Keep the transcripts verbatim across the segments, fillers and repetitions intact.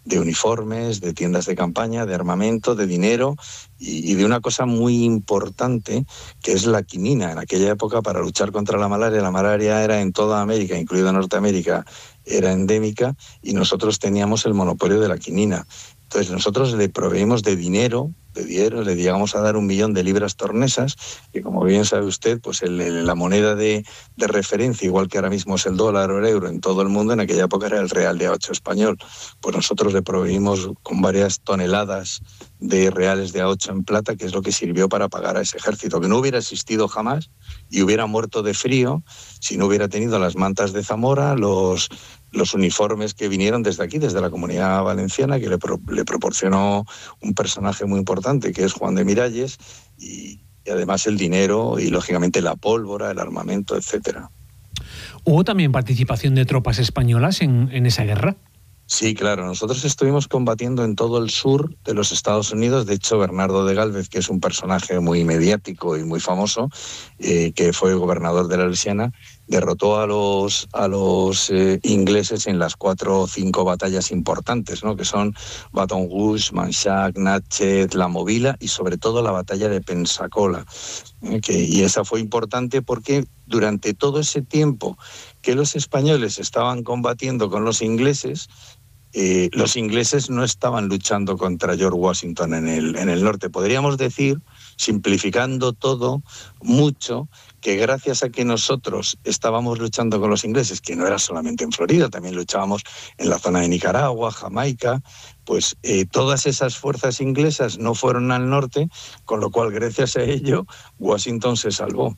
de uniformes, de tiendas de campaña, de armamento, de dinero y, y de una cosa muy importante que es la quinina. En aquella época, para luchar contra la malaria, la malaria era en toda América, incluida Norteamérica, era endémica y nosotros teníamos el monopolio de la quinina. Entonces nosotros le proveímos de dinero, de dinero, le llegamos a dar un millón de libras tornesas, que como bien sabe usted, pues el, el, la moneda de, de referencia, igual que ahora mismo es el dólar o el euro en todo el mundo, en aquella época era el real de A ocho español. Pues nosotros le proveímos con varias toneladas de reales de A ocho en plata, que es lo que sirvió para pagar a ese ejército, que no hubiera existido jamás y hubiera muerto de frío si no hubiera tenido las mantas de Zamora, los... los uniformes que vinieron desde aquí, desde la Comunidad Valenciana, que le, pro, le proporcionó un personaje muy importante, que es Juan de Miralles, y, y además el dinero y, lógicamente, la pólvora, el armamento, etcétera. ¿Hubo también participación de tropas españolas en, en esa guerra? Sí, claro. Nosotros estuvimos combatiendo en todo el sur de los Estados Unidos. De hecho, Bernardo de Gálvez, que es un personaje muy mediático y muy famoso, eh, que fue gobernador de la Luisiana, derrotó a los a los eh, ingleses en las cuatro o cinco batallas importantes, ¿no? Que son Baton Rouge, Manchac, Natchez, La Movila y sobre todo la batalla de Pensacola. Eh, que, y esa fue importante porque durante todo ese tiempo que los españoles estaban combatiendo con los ingleses, eh, los ingleses no estaban luchando contra George Washington en el, en el norte. Podríamos decir, simplificando todo mucho, que gracias a que nosotros estábamos luchando con los ingleses, que no era solamente en Florida, también luchábamos en la zona de Nicaragua, Jamaica, pues eh, todas esas fuerzas inglesas no fueron al norte, con lo cual gracias a ello Washington se salvó.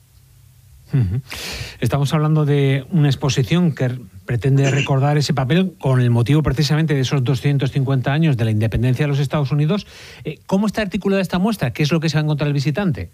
Estamos hablando de una exposición que pretende recordar ese papel con el motivo precisamente de esos doscientos cincuenta años de la independencia de los Estados Unidos. ¿Cómo está articulada esta muestra? ¿Qué es lo que se va a encontrar el visitante?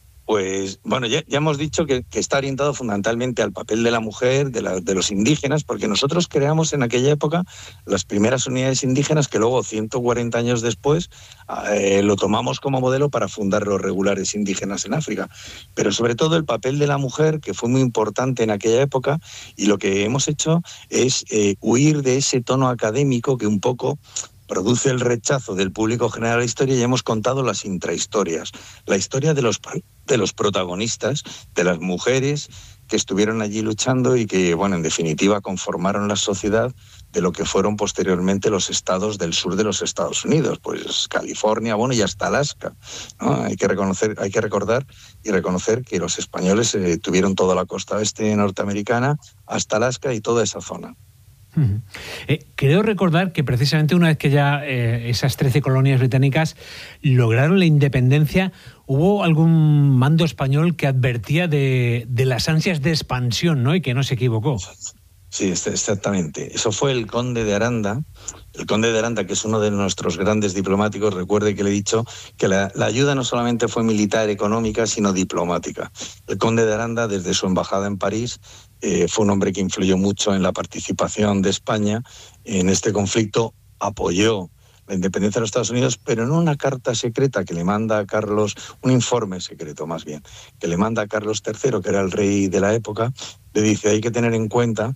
Pues bueno, ya, ya hemos dicho que, que está orientado fundamentalmente al papel de la mujer, de, la, de los indígenas, porque nosotros creamos en aquella época las primeras unidades indígenas que luego, ciento cuarenta años después, eh, lo tomamos como modelo para fundar los regulares indígenas en África. Pero sobre todo el papel de la mujer, que fue muy importante en aquella época, y lo que hemos hecho es eh, huir de ese tono académico que un poco produce el rechazo del público general a la historia, y hemos contado las intrahistorias, la historia de los, de los protagonistas, de las mujeres que estuvieron allí luchando y que, bueno, en definitiva conformaron la sociedad de lo que fueron posteriormente los estados del sur de los Estados Unidos, pues California, bueno, y hasta Alaska, ¿no? Hay que reconocer, hay que recordar y reconocer que los españoles eh, tuvieron toda la costa oeste norteamericana hasta Alaska y toda esa zona. Uh-huh. Eh, creo recordar que precisamente una vez que ya eh, esas trece colonias británicas lograron la independencia, hubo algún mando español que advertía de, de las ansias de expansión, ¿no? Y que no se equivocó. Sí, exactamente. Eso fue el conde de Aranda. El conde de Aranda, que es uno de nuestros grandes diplomáticos, recuerde que le he dicho que la, la ayuda no solamente fue militar, económica, sino diplomática. El conde de Aranda, desde su embajada en París, eh, fue un hombre que influyó mucho en la participación de España en este conflicto, apoyó la independencia de los Estados Unidos, pero en una carta secreta que le manda a Carlos, un informe secreto más bien, que le manda a Carlos tercero, que era el rey de la época, le dice, hay que tener en cuenta,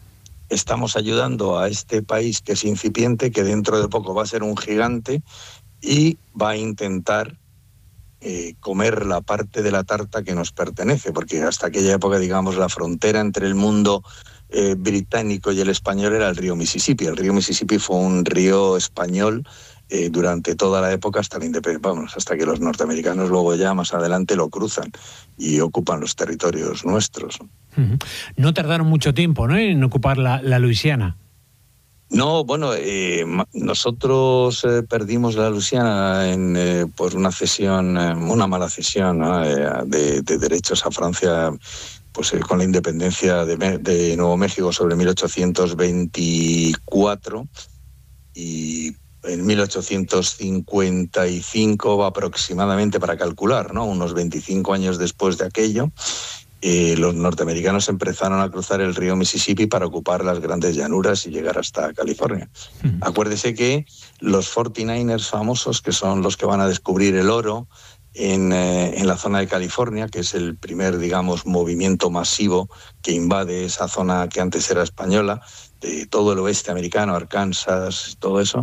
estamos ayudando a este país que es incipiente, que dentro de poco va a ser un gigante y va a intentar eh, comer la parte de la tarta que nos pertenece, porque hasta aquella época, digamos, la frontera entre el mundo eh, británico y el español era el río Mississippi. El río Mississippi fue un río español eh, durante toda la época hasta la independencia, vamos, hasta que los norteamericanos luego ya más adelante lo cruzan y ocupan los territorios nuestros. No tardaron mucho tiempo, ¿no?, en ocupar la, la Luisiana. No, bueno, eh, nosotros eh, perdimos la Luisiana en, eh, por una cesión, eh, una mala cesión, ¿no?, eh, de, de derechos a Francia, pues eh, con la independencia de, de Nuevo México sobre mil ochocientos veinticuatro, y en mil ochocientos cincuenta y cinco aproximadamente, para calcular, ¿no?, unos veinticinco años después de aquello, Eh, los norteamericanos empezaron a cruzar el río Mississippi para ocupar las grandes llanuras y llegar hasta California. Uh-huh. Acuérdese que los cuarenta y nueve ers famosos, que son los que van a descubrir el oro en, eh, en la zona de California, que es el primer, digamos, movimiento masivo que invade esa zona que antes era española, de todo el oeste americano, Arkansas, todo eso,